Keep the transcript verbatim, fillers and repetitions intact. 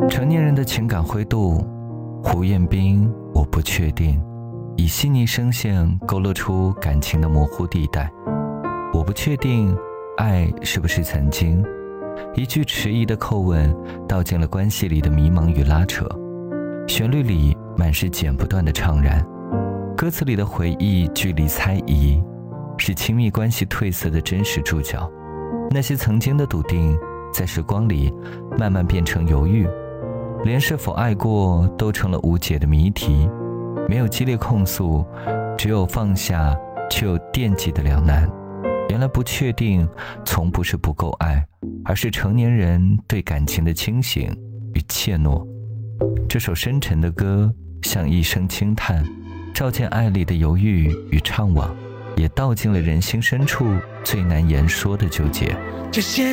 成年人的情感灰度，胡彦斌，我不确定，以细腻声线勾勒出感情的模糊地带。我不确定爱是不是曾经，一句迟疑的叩问道尽了关系里的迷茫与拉扯。旋律里满是剪不断的怅然，歌词里的回忆距离猜疑，是亲密关系褪色的真实注脚。那些曾经的笃定，在时光里慢慢变成犹豫，连是否爱过都成了无解的谜题。没有激烈控诉，只有放下却又惦记的两难。原来不确定从不是不够爱，而是成年人对感情的清醒与怯懦。这首深沉的歌像一声轻叹，照见爱里的犹豫与怅惘，也道尽了人心深处最难言说的纠结。 这些